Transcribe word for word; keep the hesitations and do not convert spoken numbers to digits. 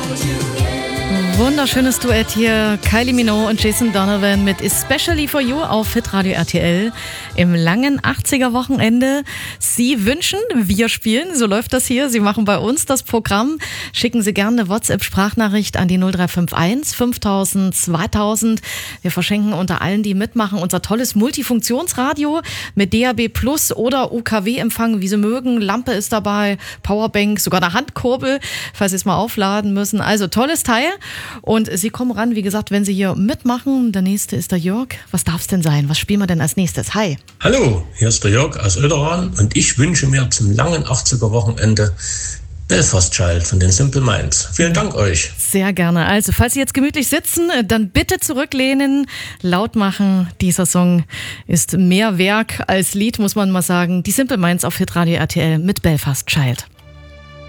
Wunderschönes Duett hier, Kylie Minogue und Jason Donovan mit Especially for You auf Hitradio R T L im langen achtziger-Wochenende. Sie wünschen, wir spielen, so läuft das hier. Sie machen bei uns das Programm. Schicken Sie gerne eine WhatsApp-Sprachnachricht an die null drei fünf eins fünftausend zweitausend. Wir verschenken unter allen, die mitmachen, unser tolles Multifunktionsradio mit D A B Plus oder U K W-Empfang, wie Sie mögen. Lampe ist dabei, Powerbank, sogar eine Handkurbel, falls Sie es mal aufladen müssen. Also tolles Teil. Und Sie kommen ran, wie gesagt, wenn Sie hier mitmachen. Der nächste ist der Jörg. Was darf es denn sein? Was spielen wir denn als nächstes? Hi. Hallo, hier ist der Jörg aus Oederan und ich wünsche mir zum langen achtziger-Wochenende Belfast Child von den Simple Minds. Vielen Dank euch. Sehr gerne. Also, falls Sie jetzt gemütlich sitzen, dann bitte zurücklehnen, laut machen. Dieser Song ist mehr Werk als Lied, muss man mal sagen. Die Simple Minds auf Hitradio R T L mit Belfast Child.